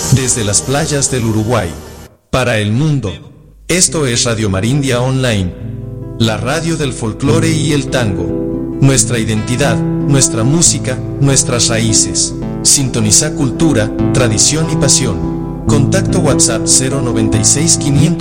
Desde las playas del Uruguay, para el mundo, esto es Radio Marindia Online, la radio del folclore y el tango. Nuestra identidad, nuestra música, nuestras raíces. Sintoniza cultura, tradición y pasión. Contacto WhatsApp 096 500